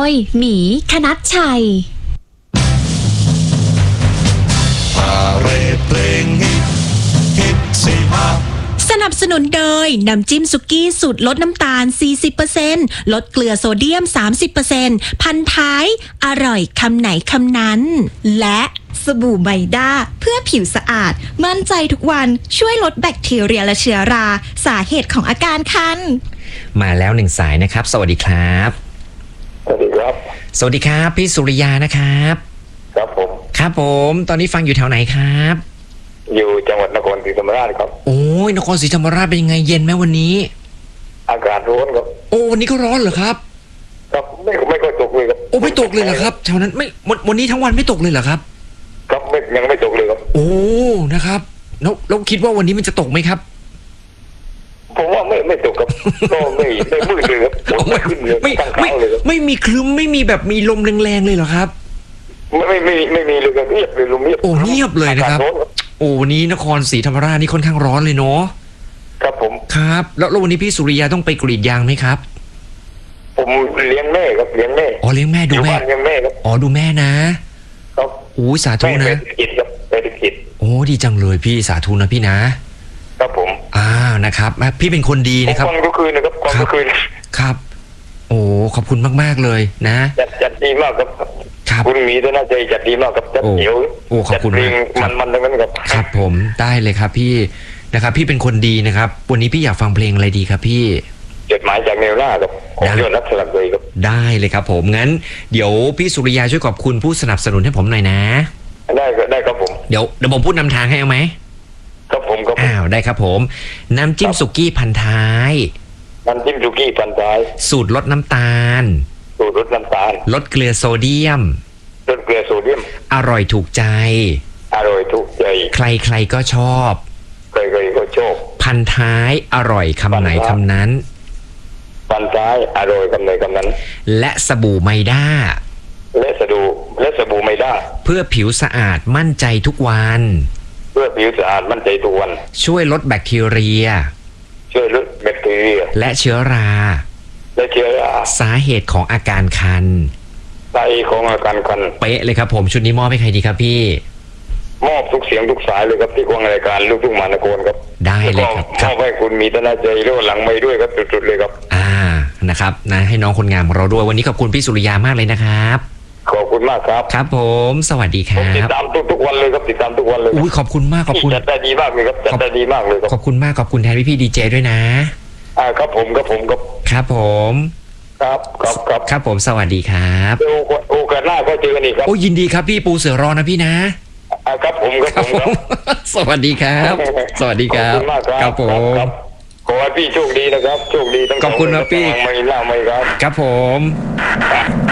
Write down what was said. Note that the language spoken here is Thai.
ยหมีคณัชชัยสนับสนุนโดยน้ำจิ้มสุกี้สูตรลดน้ำตาล 40% ลดเกลือโซเดียม 30% พันท้ายอร่อยคำไหนคำนั้นและสบู่ไมด้าเพื่อผิวสะอาดมั่นใจทุกวันช่วยลดแบคทีเรียและเชื้อราสาเหตุของอาการคันมาแล้วหนึ่งสายนะครับสวัสดีครับสวัสดีครับสวัสดีครับพี่สุริยานะครับครับผมครับผมตอนนี้ฟังอยู่แถวไหนครับอยู่จังหวัดนครศรีธรรมราชครับโอ้ยนครศรีธรรมราชเป็นยังไงเย็นไหมวันนี้อากาศร้อนครับโอ้วันนี้ก็ร้อนเหรอครับครับไม่ค่อยตกเลยครับโอ้ไม่ตกเลยเหรอครับแถวนั้นไม่วันนี้ทั้งวันไม่ตกเลยเหรอครับครับยังไม่ตกเลยครับโอ้นะครับแล้วคิดว่าวันนี้มันจะตกไหมครับผมว่าไม่ตกครับก็ไม่มืดเลยครับไม่ขึ้นเลยไม่มีครึ้มไม่มีแบบมีลมแรงๆเลยเหรอครับไม่มีเลยครับเงียบเลยลมเงียบโอ้เงียบเลยนะครับโอ้วันนี้นครศรีธรรมราชนี่ค่อนข้างร้อนเลยเนาะครับผมครับแล้ววันนี้พี่สุริยาต้องไปกรีดยางไหมครับผมเลี้ยงแม่ครับเลี้ยงแม่อ๋อเลี้ยงแม่ดูแม่เลี้ยงแม่ครับอ๋อดูแม่นะครับโอ้สาธุนะไปธุรกิจโอ้ดีจังเลยพี่สาธุนะพี่นะครับผมนะครับพี่เป็นคนดีนะครับความก็คืนนะครับความก็คืนครับโอ้ขอบคุณมากๆเลยนะจัดดีมากครับคุณมีด้วยน่าใจจัดดีมากครับจัดเดี๋ยวขอบคุณมากมันทั้งนั้นครับครับผมได้เลยครับพี่นะครับพี่เป็นคนดีนะครับวันนี้พี่อยากฟังเพลงอะไรดีครับพี่จดหมายจากเนวล่าครับของยอดนักสลักเลยครับได้เลยครับผมงั้นเดี๋ยวพี่สุริยาช่วยขอบคุณผู้สนับสนุนให้ผมหน่อยนะได้ครับผมเดี๋ยวผมพูดนำทางให้เอาไหมครับผมได้ครับผมน้ำจิ้มสุกี้พันท้ายน้ำจิ้มสุกี้พันท้ายสูตรลดน้ำตาลลดเกลือโซเดียมอร่อยถูกใจใครก็ชอบพันท้ายอร่อยคำไหนคำนั้นพันท้ายอร่อยคำไหนคำนั้นและสบู่ไมด้าและสบู่ไมด้าเพื่อผิวสะอาดมั่นใจทุกวันช่วยลดแบคทีเรียและเชื้อราสาเหตุของอาการคันเป๊ะเลยครับผมชุดนี้มอบให้ใครดีครับพี่มอบทุกเสียงทุกสายเลยครับที่ควงรายการลูกทุ่งมหานครครับได้เลยครับมอบให้คุณมีธนาใจร่วหลังไม่ด้วยครับสุดๆเลยครับนะครับนะให้น้องคนงามของเราด้วยวันนี้ขอบคุณพี่สุริยามากเลยนะครับขอบคุณมากครับครับผมสวัสดีครับติดตามทุกวันเลยครับติดตามทุกวันเลยอุ้ยขอบคุณมากขอบคุณจัดได้ดีมากเลยครับจัดได้ดีมากเลยครับขอบคุณมากขอบคุณแทนพี่ดีเจด้วยนะครับผมครับผมครับผมสวัสดีครับโอกาสหน้าก็เจอกันอีกครับโอ้ยินดีครับพี่ปูเสือรอนะพี่นะครับผมสวัสดีครับสวัสดีครับครับผมขอให้พี่โชคดีนะครับโชคดีทั้งขอบคุณนะพี่ไม่ล่าไม่ครับครับผม